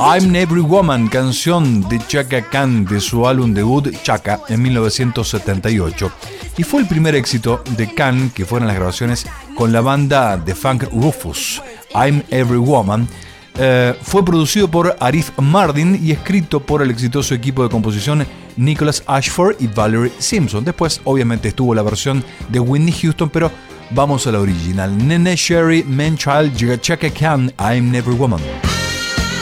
I'm Every Woman, canción de Chaka Khan de su álbum debut Chaka en 1978. Y fue el primer éxito de Khan, que fueron las grabaciones con la banda de funk Rufus. I'm Every Woman fue producido por Arif Mardin y escrito por el exitoso equipo de composición Nicholas Ashford y Valerie Simpson. Después, obviamente, estuvo la versión de Whitney Houston, pero vamos a la original. Neneh Cherry, Man Child, Chaka Khan, I'm Every Woman.